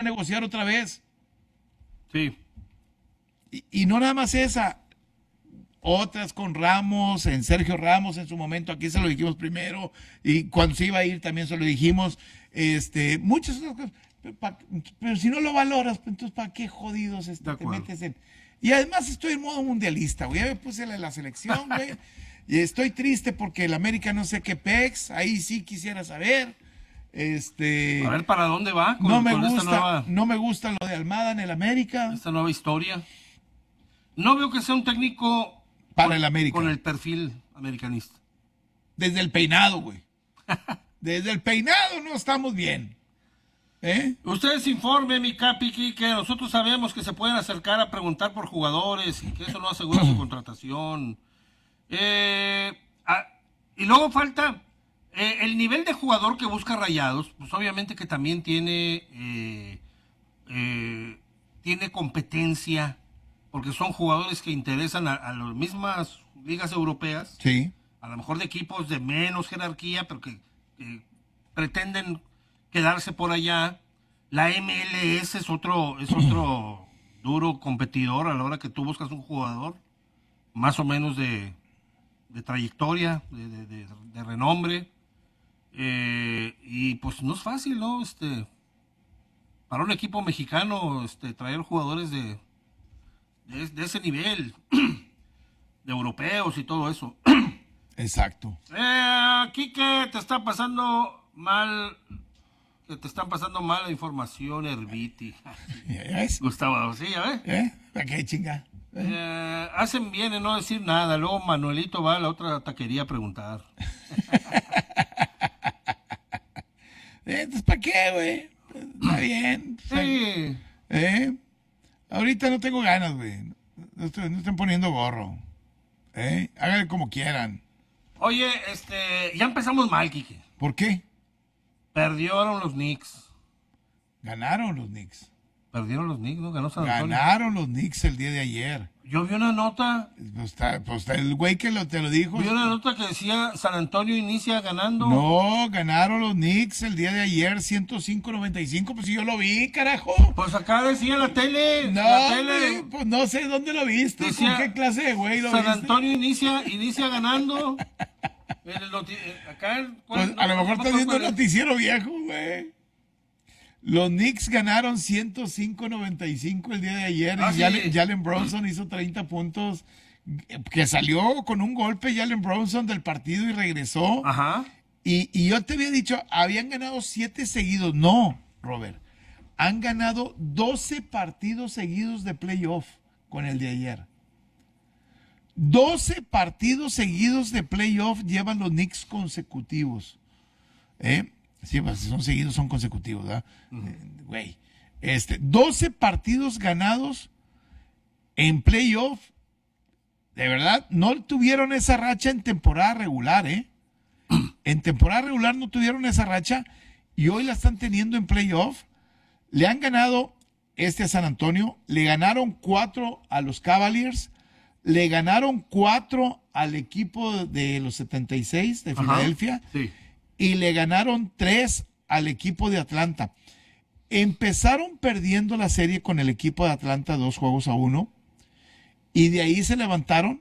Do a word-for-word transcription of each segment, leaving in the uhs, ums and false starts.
negociar otra vez. Sí. Y, y no nada más esa, otras con Ramos, en Sergio Ramos en su momento, aquí se lo dijimos primero, y cuando se iba a ir también se lo dijimos, este, muchas otras cosas. Pero, pa, pero si no lo valoras, pues, entonces ¿para qué jodidos este, te metes en? Y además estoy en modo mundialista, güey, ya me puse la, la selección, güey, y estoy triste porque el América no sé qué pex, ahí sí quisiera saber. Este, a ver para dónde va con, no me con gusta, esta nueva, no me gusta lo de Almada en el América. esta nueva historia. No veo que sea un técnico para con, el América. Con el perfil americanista. Desde el peinado, güey. Desde el peinado no estamos bien. ¿Eh? Ustedes informen, mi capi, que nosotros sabemos que se pueden acercar a preguntar por jugadores y que eso no asegura su contratación. Eh, a, y luego falta eh, el nivel de jugador que busca Rayados, pues obviamente que también tiene eh, eh, tiene competencia, porque son jugadores que interesan a, a las mismas ligas europeas, sí, a lo mejor de equipos de menos jerarquía, pero que eh, pretenden quedarse por allá. La M L S es otro es otro duro competidor a la hora que tú buscas un jugador más o menos de, de trayectoria, de, de, de, de renombre, eh, y pues no es fácil, ¿no? Este, para un equipo mexicano, este, traer jugadores de, de, de ese nivel, de europeos y todo eso. Exacto. Eh, aquí que te está pasando mal, que te están pasando mal la información, Herbiti. ¿Ya ves? Gustavo, sí, ya ves. ¿Eh? ¿Para qué chinga? ¿Eh? Eh, hacen bien en no decir nada. Luego Manuelito va a la otra taquería a preguntar. Entonces, ¿para qué, güey? Está bien. Sí. ¿Eh? Ahorita no tengo ganas, güey. No, estoy, no estén poniendo gorro. ¿Eh? Háganle como quieran. Oye, este, ya empezamos mal, Quique. ¿Por qué? Perdieron los Knicks. Ganaron los Knicks. Perdieron los Knicks, ¿no? Ganó San Antonio. Ganaron los Knicks el día de ayer. Yo vi una nota. Pues, está, pues está el güey que lo, te lo dijo. Vi una nota que decía San Antonio inicia ganando. No, ganaron los Knicks el día de ayer, ciento cinco noventa y cinco. Pues si yo lo vi, carajo. Pues acá decía la tele. No, la tele. güey, pues no sé dónde lo viste. Decía, ¿Con qué clase de güey lo San viste? Antonio inicia, inicia ganando. En el noti- acá, Pues, no, a lo no, mejor no, estás no, viendo no, un noticiero viejo, güey. Los Knicks ganaron ciento cinco noventa y cinco el día de ayer. Ah, y sí. Jalen, Jalen Bronson hizo treinta puntos. Que salió con un golpe Jalen Bronson del partido y regresó. Ajá. Y, y yo te había dicho, habían ganado siete seguidos. No, Robert. Han ganado doce partidos seguidos de playoff con el de ayer. doce partidos seguidos de playoff llevan los Knicks consecutivos. ¿Eh? Sí, pues si son seguidos, son consecutivos, ¿verdad? Uh-huh. Eh, güey. Este, doce partidos ganados en playoff. De verdad, no tuvieron esa racha en temporada regular, ¿eh? En temporada regular no tuvieron esa racha y hoy la están teniendo en playoff. Le han ganado este a San Antonio, le ganaron cuatro a los Cavaliers, le ganaron cuatro al equipo de los setenta y seis de Filadelfia. Sí. Y le ganaron tres al equipo de Atlanta. Empezaron perdiendo la serie con el equipo de Atlanta dos juegos a uno. Y de ahí se levantaron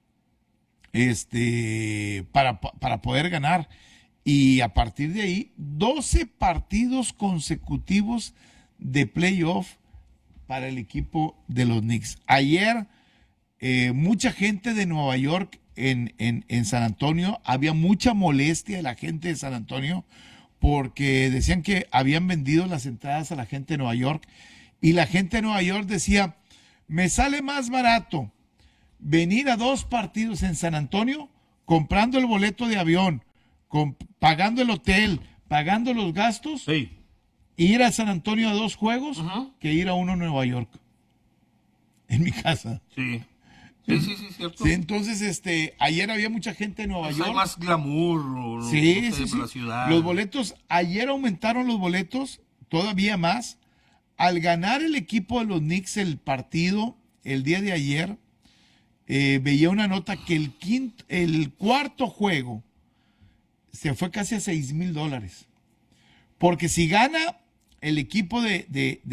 este, para, para poder ganar. Y a partir de ahí, doce partidos consecutivos de playoff para el equipo de los Knicks. Ayer, eh, mucha gente de Nueva York en, en, en San Antonio, había mucha molestia de la gente de San Antonio porque decían que habían vendido las entradas a la gente de Nueva York y la gente de Nueva York decía, me sale más barato venir a dos partidos en San Antonio comprando el boleto de avión, con, pagando el hotel, pagando los gastos, Sí. ir a San Antonio a dos juegos Uh-huh. que ir a uno a Nueva York. En mi casa. Sí. Sí, sí, sí, cierto. Sí, entonces, este, ayer había mucha gente en Nueva Pues York. hay más glamour, ¿no? Sí, No sé, sí, por sí. la ciudad. Los boletos, ayer aumentaron los boletos todavía más. Al ganar el equipo de los Knicks el partido el día de ayer, eh, veía una nota que el quinto, el cuarto juego se fue casi a seis mil dólares. Porque si gana el equipo de, de,